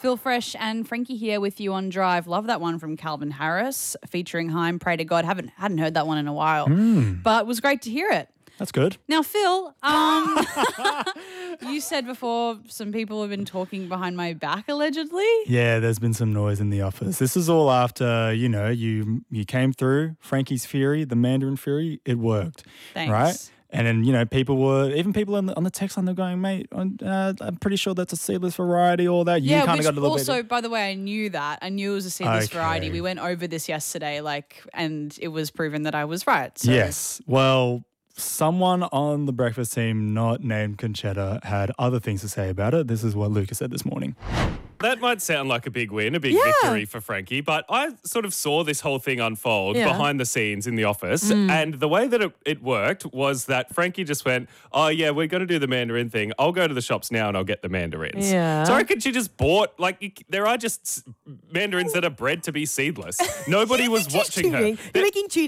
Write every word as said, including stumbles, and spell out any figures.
Phil Fresh and Frankie here with you on Drive. Love that one from Calvin Harris featuring Haim, Pray to God. Haven't hadn't heard that one in a while, Mm. but it was great to hear it. That's good. Now, Phil, um, you said before some people have been talking behind my back allegedly. Yeah, there's been some noise in the office. This is all after, you know, you you came through Frankie's Fury, the Mandarin Fury. It worked. Thanks. Right? And then, you know, people were, even people on the, on the text line, they're going, mate, uh, I'm pretty sure that's a seedless variety, all that. You yeah, kind which of got a little also, bit. by the way, I knew that. I knew it was a seedless Okay. variety. We went over this yesterday, like, and it was proven that I was right. So. Yes. Well, someone on the breakfast team not named Conchetta had other things to say about it. This is what Lucas said this morning. That might sound like a big win, a big Yeah. victory for Frankie, but I sort of saw this whole thing unfold Yeah. behind the scenes in the office, Mm. and the way that it, it worked was that Frankie just went, oh yeah, we're going to do the Mandarin thing. I'll go to the shops now and I'll get the mandarins. Yeah. So I reckon she just bought, like, you- there are just s- mandarins that are bred to be seedless. Nobody was watching her. You're making cheating.